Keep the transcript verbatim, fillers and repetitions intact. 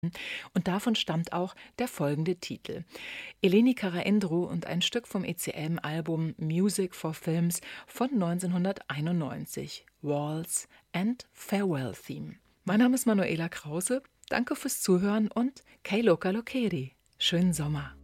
Und davon stammt auch der folgende Titel. Eleni Karaendru und ein Stück vom E C M-Album Music for Films von neunzehnhunderteinundneunzig. Waltz and Farewell Theme. Mein Name ist Manuela Krause. Danke fürs Zuhören und Kei Loka Lokeri. Schönen Sommer.